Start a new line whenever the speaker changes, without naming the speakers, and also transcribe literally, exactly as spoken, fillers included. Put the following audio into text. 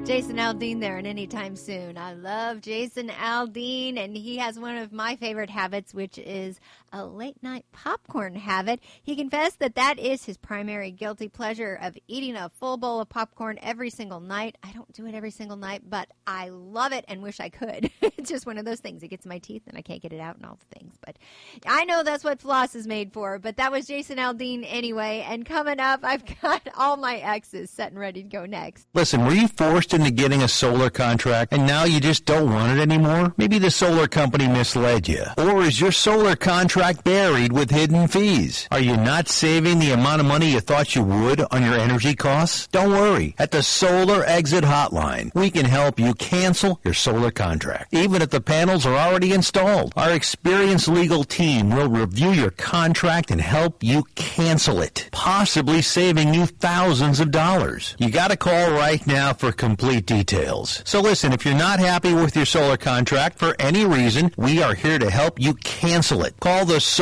Jason Aldean there, and anytime soon. I love Jason Aldean, and he has one of my favorite habits, which is a late-night popcorn habit. He confessed that that is his primary guilty pleasure of eating a full bowl of popcorn every single night. I don't do it every single night, but I love it and wish I could. It's just one of those things. It gets in my teeth, and I can't get it out and all the things. But I know that's what floss is made for, but that was Jason Aldean anyway. And coming up, I've got all my exes set and ready to go next.
Listen, were you forced into getting a solar contract and now you just don't want it anymore? Maybe the solar company misled you. Or is your solar contract buried with hidden fees? Are you not saving the amount of money you thought you would on your energy costs? Don't worry. At the Solar Exit Hotline, we can help you cancel your solar contract, even if the panels are already installed. Our experienced legal team will review your contract and help you cancel it, possibly saving you thousands of dollars. You got to call right now for complete details. So listen, if you're not happy with your solar contract for any reason, we are here to help you cancel it. Call the